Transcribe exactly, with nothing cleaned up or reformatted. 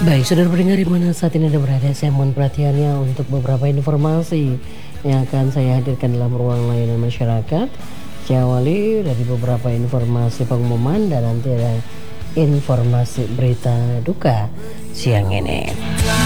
Baik, saudara pendengar di mana saat ini Anda berada, saya mohon perhatiannya untuk beberapa informasi yang akan saya hadirkan dalam ruang layanan masyarakat. Saya awali dari beberapa informasi pengumuman dan nanti ada informasi berita duka siang ini.